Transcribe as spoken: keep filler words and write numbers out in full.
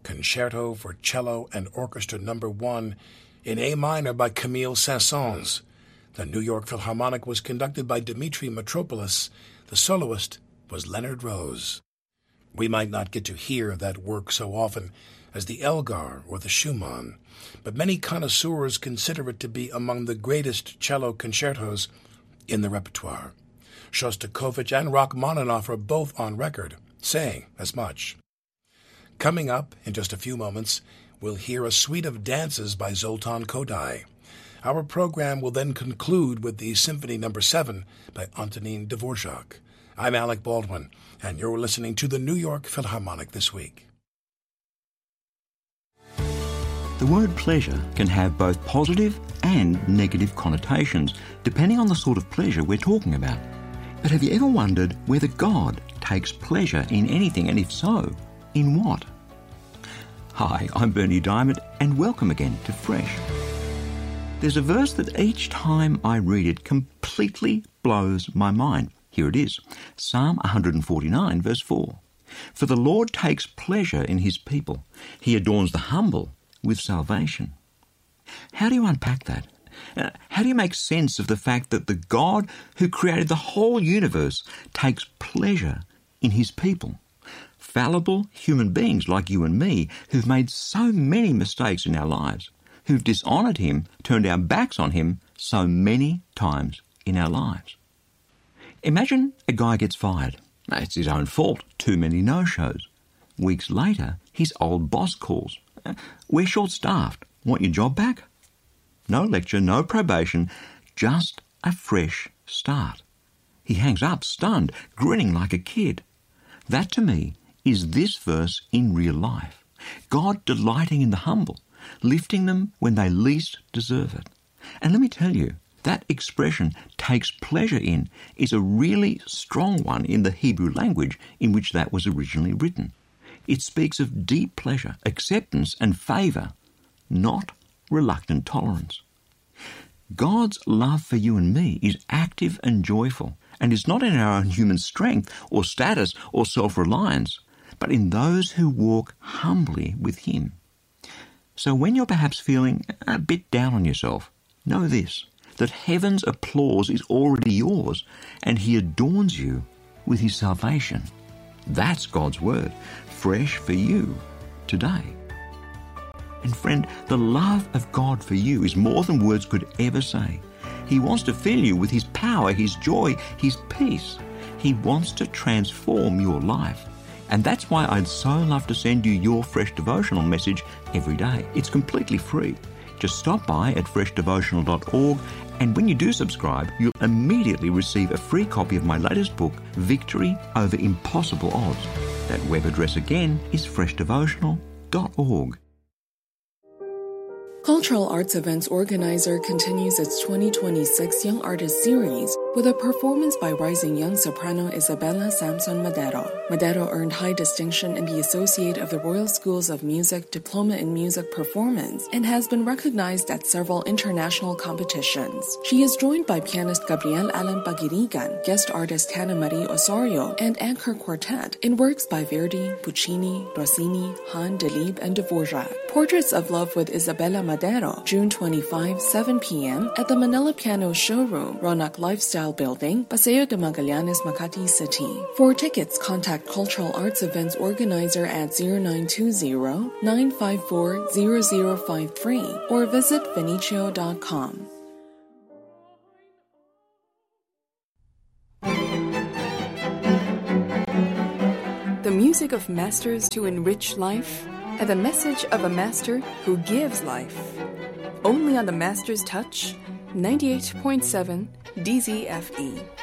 Concerto for Cello and Orchestra Number One in A minor by Camille Saint-Saëns. The New York Philharmonic was conducted by Dimitri Mitropoulos. The soloist was Leonard Rose. We might not get to hear that work so often as the Elgar or the Schumann, but many connoisseurs consider it to be among the greatest cello concertos in the repertoire. Shostakovich and Rachmaninoff are both on record saying as much. Coming up in just a few moments, we'll hear a suite of dances by Zoltan Kodály. Our program will then conclude with the Symphony Number Seven by Antonin Dvorak. I'm Alec Baldwin, and you're listening to the New York Philharmonic This Week. The word pleasure can have both positive and negative connotations, depending on the sort of pleasure we're talking about. But have you ever wondered whether God takes pleasure in anything, and if so, in what? Hi, I'm Bernie Diamond, and welcome again to Fresh. There's a verse that each time I read it completely blows my mind. Here it is, Psalm one forty-nine, verse four. For the Lord takes pleasure in his people. He adorns the humble with salvation. How do you unpack that? Uh, how do you make sense of the fact that the God who created the whole universe takes pleasure in his people? Fallible human beings like you and me who've made so many mistakes in our lives, who've dishonoured him, turned our backs on him so many times in our lives. Imagine a guy gets fired. It's his own fault, too many no-shows. Weeks later, his old boss calls. We're short-staffed. Want your job back? No lecture, no probation, just a fresh start. He hangs up, stunned, grinning like a kid. That, to me, is this verse in real life. God delighting in the humble, lifting them when they least deserve it. And let me tell you, that expression, takes pleasure in, is a really strong one in the Hebrew language in which that was originally written. It speaks of deep pleasure, acceptance and favour, not reluctant tolerance. God's love for you and me is active and joyful, and is not in our own human strength or status or self-reliance, but in those who walk humbly with him. So when you're perhaps feeling a bit down on yourself, know this, that heaven's applause is already yours, and he adorns you with his salvation. That's God's word, fresh for you today. And friend, the love of God for you is more than words could ever say. He wants to fill you with his power, his joy, his peace. He wants to transform your life. And that's why I'd so love to send you your Fresh Devotional message every day. It's completely free. Just stop by at fresh devotional dot org, and when you do subscribe, you'll immediately receive a free copy of my latest book, Victory Over Impossible Odds. That web address again is fresh devotional dot org. Cultural Arts Events organizer continues its twenty twenty-six Young Artist Series with a performance by rising young soprano Isabella Samson Madero. Madero earned high distinction in the Associate of the Royal Schools of Music Diploma in Music Performance and has been recognized at several international competitions. She is joined by pianist Gabriel Alan Bagirigan, guest artist Hannah Marie Osorio, and anchor quartet in works by Verdi, Puccini, Rossini, Hahn, Delibes, and Dvorak. Portraits of Love with Isabella Madero, June twenty-fifth, seven p.m. at the Manila Piano Showroom, Ronak Lifestyle Building, Paseo de Magallanes, Makati City. For tickets, contact Cultural Arts Events organizer at zero nine two zero, nine five four, zero zero five three or visit Vinicio dot com. The music of masters to enrich life, and the message of a master who gives life. Only on the Master's Touch, ninety-eight point seven D Z F E.